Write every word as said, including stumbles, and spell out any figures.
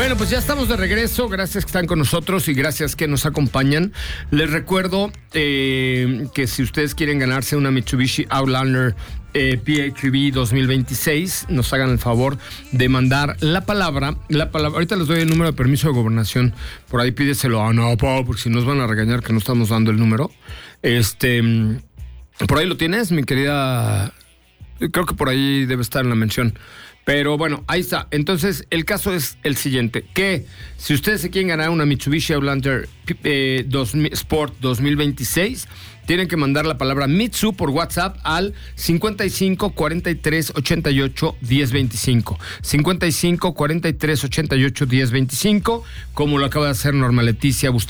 Bueno, pues ya estamos de regreso. Gracias que están con nosotros y gracias que nos acompañan. Les recuerdo eh, que si ustedes quieren ganarse una Mitsubishi Outlander eh, P H E V dos mil veintiséis, nos hagan el favor de mandar la palabra, la palabra. Ahorita les doy el número de permiso de gobernación. Por ahí pídeselo a no, porque si nos van a regañar que no estamos dando el número. Este, por ahí lo tienes, mi querida. Creo que por ahí debe estar en la mención. Pero bueno, ahí está. Entonces, el caso es el siguiente. Que si ustedes se quieren ganar una Mitsubishi Outlander eh, dos mil, Sport dos mil veintiséis, tienen que mandar la palabra Mitsu por WhatsApp al cincuenta y cinco, cuarenta y tres, ochenta y ocho, diez veinticinco. cincuenta y cinco, cuarenta y tres, ochenta y ocho, diez veinticinco. Como lo acaba de hacer Norma Leticia Bustamante.